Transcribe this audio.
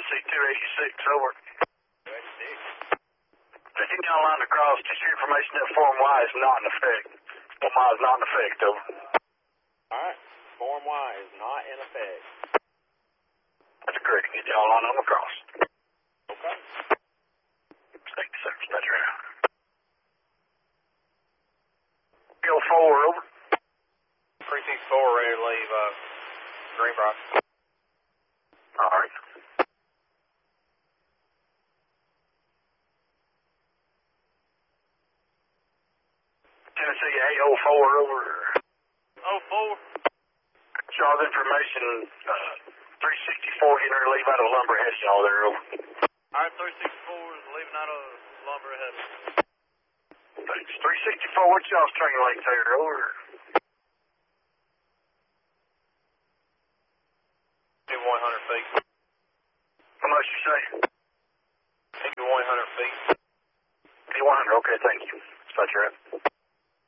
Tennessee 286, over. 286. If you down line across, just your information that Form Y is not in effect. Form Y is not in effect, over. Alright, Form Y is not in effect. That's correct. Get y'all line on across. Okay. State service, that's right. Go 4, over. Precinct 4 ready to leave Greenbrier. All right. Tennessee 804, over. 04. Y'all's information, 364 getting ready to leave out of Lumber ahead of y'all there, over. Alright, 364 is leaving out of Lumber ahead of us. Thanks. 364, what's y'all's train length there, over? 100 feet. How much you say? 100 feet. 100, okay, thank you. That's about your